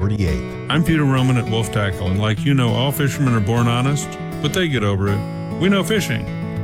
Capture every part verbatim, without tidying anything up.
thirty-eight. I'm Peter Roman at Wolf Tackle, and like you know, all fishermen are born honest, but they get over it. We know fishing.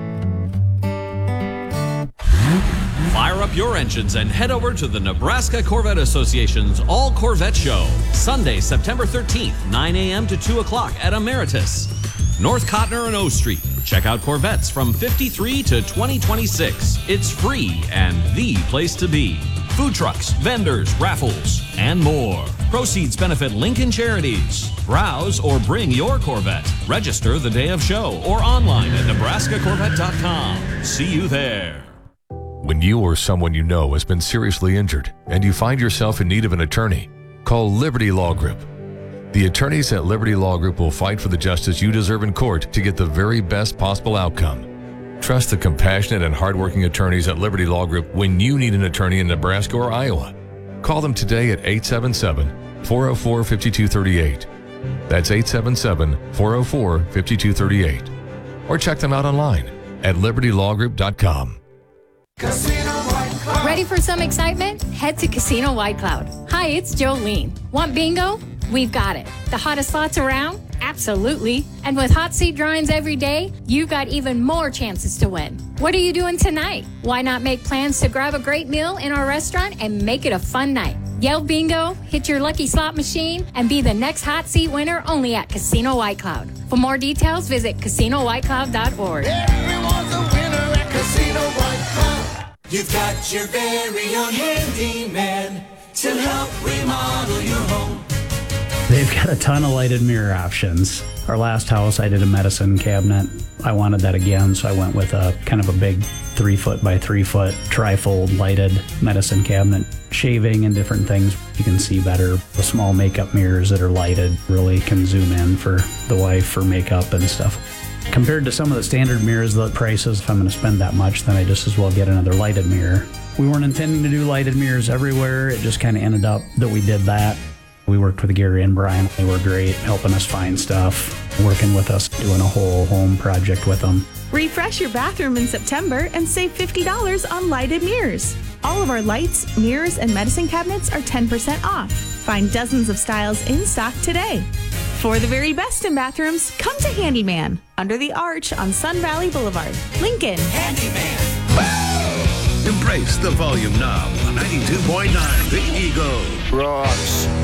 Fire up your engines and head over to the Nebraska Corvette Association's All Corvette Show, Sunday, September thirteenth, nine a.m. to two o'clock at Emeritus, North Cotner and O Street. Check out Corvettes from fifty-three to twenty twenty-six. It's free and the place to be. Food trucks, vendors, raffles, and more. Proceeds benefit Lincoln Charities. Browse or bring your Corvette. Register the day of show or online at Nebraska Corvette dot com. See you there. When you or someone you know has been seriously injured and you find yourself in need of an attorney, call Liberty Law Group. The attorneys at Liberty Law Group will fight for the justice you deserve in court to get the very best possible outcome. Trust the compassionate and hardworking attorneys at Liberty Law Group when you need an attorney in Nebraska or Iowa. Call them today at eight seven seven, four oh four, five two three eight. That's eight seven seven, four oh four, five two three eight. Or check them out online at liberty law group dot com. Ready for some excitement? Head to Casino White Cloud. Hi, it's Jolene. Want bingo? We've got it. The hottest slots around? Absolutely. And with hot seat drawings every day, you've got even more chances to win. What are you doing tonight? Why not make plans to grab a great meal in our restaurant and make it a fun night? Yell bingo, hit your lucky slot machine, and be the next hot seat winner only at Casino White Cloud. For more details, visit casino white cloud dot org. Everyone's a winner at Casino White Cloud. You've got your very own handyman to help remodel your home. They've got a ton of lighted mirror options. Our last house, I did a medicine cabinet. I wanted that again, so I went with a kind of a big three foot by three foot trifold lighted medicine cabinet. Shaving and different things, you can see better. The small makeup mirrors that are lighted really can zoom in for the wife for makeup and stuff. Compared to some of the standard mirrors, the prices, if I'm going to spend that much, then I just as well get another lighted mirror. We weren't intending to do lighted mirrors everywhere. It just kind of ended up that we did that. We worked with Gary and Brian. They were great, helping us find stuff, working with us, doing a whole home project with them. Refresh your bathroom in September and save fifty dollars on lighted mirrors. All of our lights, mirrors, and medicine cabinets are ten percent off. Find dozens of styles in stock today. For the very best in bathrooms, come to Handyman, under the arch on Sun Valley Boulevard, Lincoln. Handyman. Wow! Embrace the volume knob. ninety-two point nine The Eagle. Rocks.